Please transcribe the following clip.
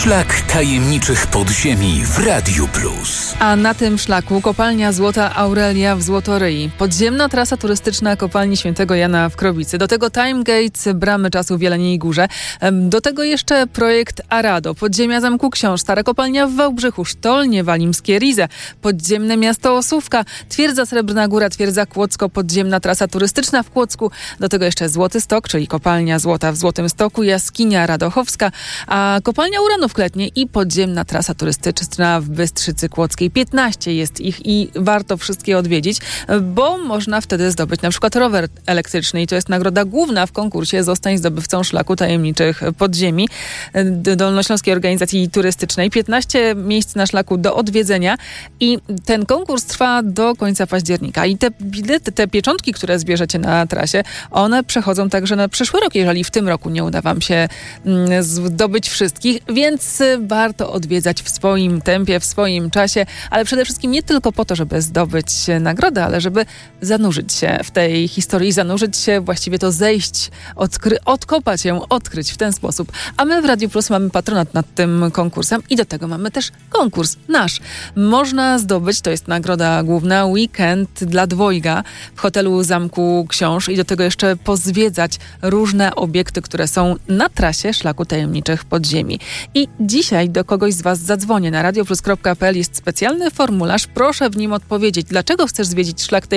Szlak tajemniczych podziemi w Radiu Plus. A na tym szlaku kopalnia Złota Aurelia w Złotoryi. Podziemna trasa turystyczna kopalni Świętego Jana w Krowicy. Do tego Time Gates, bramy czasu w Jeleniej Górze. Do tego jeszcze projekt Arado, podziemia Zamku Książ, stara kopalnia w Wałbrzychu, Sztolnie Walimskie, Rize, podziemne miasto Osówka, twierdza Srebrna Góra, twierdza Kłodzko, podziemna trasa turystyczna w Kłodzku. Do tego jeszcze Złoty Stok, czyli kopalnia złota w Złotym Stoku, jaskinia Radochowska, a kopalnia uranu w Kletnie i podziemna trasa turystyczna w Bystrzycy Kłodzkiej. 15 jest ich i warto wszystkie odwiedzić, bo można wtedy zdobyć na przykład rower elektryczny i to jest nagroda główna w konkursie Zostań zdobywcą szlaku tajemniczych podziemi Dolnośląskiej Organizacji Turystycznej. 15 miejsc na szlaku do odwiedzenia i ten konkurs trwa do końca października. I te bilety, te pieczątki, które zbierzecie na trasie, one przechodzą także na przyszły rok, jeżeli w tym roku nie uda wam się zdobyć wszystkich, więc warto odwiedzać w swoim tempie, w swoim czasie, ale przede wszystkim nie tylko po to, żeby zdobyć nagrodę, ale żeby zanurzyć się w tej historii, zanurzyć się, właściwie to zejść, odkopać ją, odkryć w ten sposób. A my w Radiu Plus mamy patronat nad tym konkursem i do tego mamy też konkurs nasz. Można zdobyć, to jest nagroda główna, weekend dla dwojga w hotelu Zamku Książ i do tego jeszcze pozwiedzać różne obiekty, które są na trasie Szlaku Tajemniczych Podziemi. I dzisiaj do kogoś z was zadzwonię. Na radioplus.pl jest specjalny formularz. Proszę w nim odpowiedzieć, dlaczego chcesz zwiedzić Szlak Tajemniczych